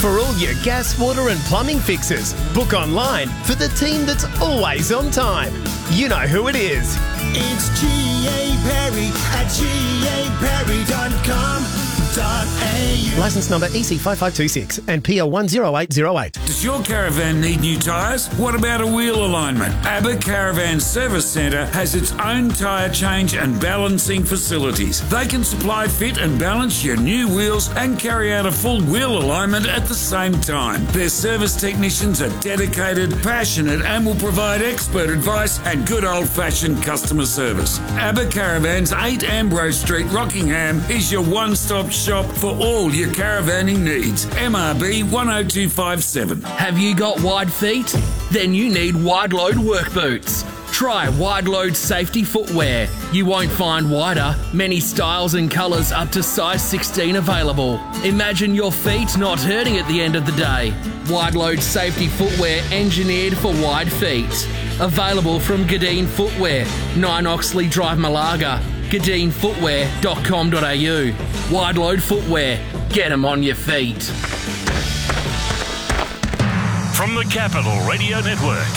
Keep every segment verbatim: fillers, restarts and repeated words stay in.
For all your gas, water and plumbing fixes, book online for the team that's always on time. You know who it is. It's G A Perry at G A Perry dot com dot A U. Licence number E C five five two six and P L one zero eight zero eight. Does your caravan need new tyres? What about a wheel alignment? ABBA Caravan Service Centre has its own tyre change and balancing facilities. They can supply, fit and balance your new wheels and carry out a full wheel alignment at the same time. Their service technicians are dedicated, passionate and will provide expert advice and good old-fashioned customer service. ABBA Caravans, eight Ambrose Street, Rockingham is your one-stop shop for all your caravanning needs. M R B one oh two five seven. Have you got wide feet? Then you need wide load work boots. Try wide load safety footwear. You won't find wider, many styles and colours up to size sixteen available. Imagine your feet not hurting at the end of the day. Wide load safety footwear engineered for wide feet. Available from Gadeen Footwear, nine Oxley Drive, Malaga. gadeen footwear dot com dot A U. Wide load footwear. Get 'em on your feet. From the Capital Radio Network,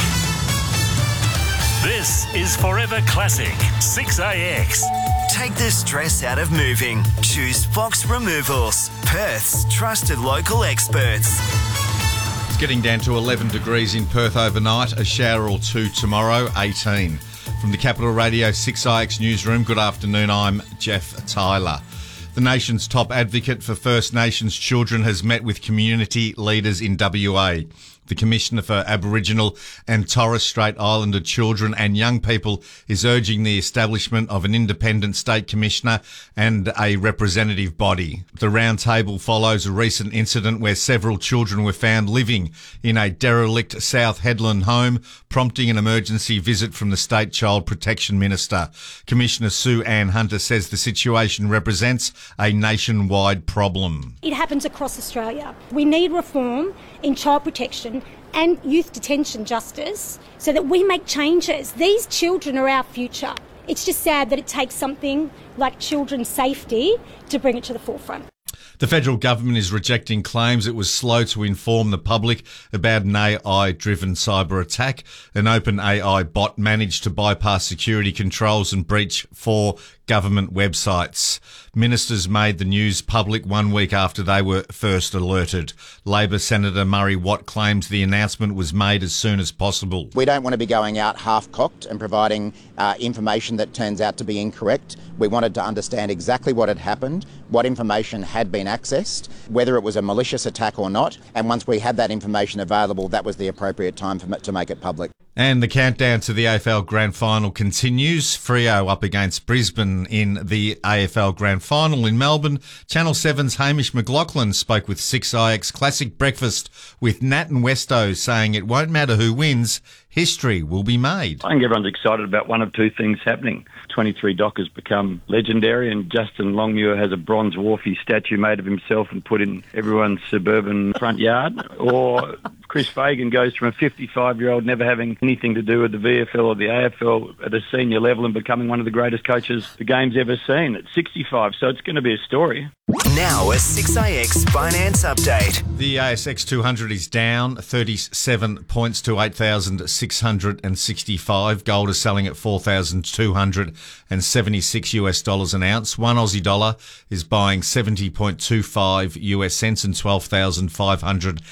this is Forever Classic six A X. Take the stress out of moving. Choose Fox Removals, Perth's trusted local experts. It's getting down to eleven degrees in Perth overnight, a shower or two tomorrow, eighteen. From the Capital Radio six I X newsroom, good afternoon, I'm Jeff Tyler. The nation's top advocate for First Nations children has met with community leaders in W A. The Commissioner for Aboriginal and Torres Strait Islander children and young people is urging the establishment of an independent state commissioner and a representative body. The roundtable follows a recent incident where several children were found living in a derelict South Headland home, prompting an emergency visit from the State Child Protection Minister. Commissioner Sue Ann Hunter says the situation represents a nationwide problem. It happens across Australia. We need reform in child protection and youth detention justice so that we make changes. These children are our future. It's just sad that it takes something like children's safety to bring it to the forefront. The federal government is rejecting claims it was slow to inform the public about an A I-driven cyber attack. An open A I bot managed to bypass security controls and breach four government websites. Ministers made the news public one week after they were first alerted. Labor Senator Murray Watt claims the announcement was made as soon as possible. We don't want to be going out half-cocked and providing uh, information that turns out to be incorrect. We wanted to understand exactly what had happened, what information had been accessed, whether it was a malicious attack or not, and once we had that information available, that was the appropriate time for, to make it public. And the countdown to the A F L Grand Final continues. Freo up against Brisbane in the A F L Grand Final in Melbourne. Channel seven's Hamish McLaughlin spoke with six I X Classic Breakfast with Nat and Westo, saying it won't matter who wins, history will be made. I think everyone's excited about one of two things happening. twenty-three Dock has become legendary and Justin Longmuir has a bronze Wharfie statue made of himself and put in everyone's suburban front yard. Or Chris Fagan goes from a fifty-five-year-old never having anything to do with the V F L or the A F L at a senior level and becoming one of the greatest coaches the game's ever seen at sixty-five. So it's going to be a story. Now a six I X finance update. The A S X two hundred is down thirty-seven points to eight thousand six hundred sixty-five. Gold is selling at four thousand two hundred seventy-six US dollars an ounce. One Aussie dollar is buying seventy point two five US cents and twelve thousand five hundred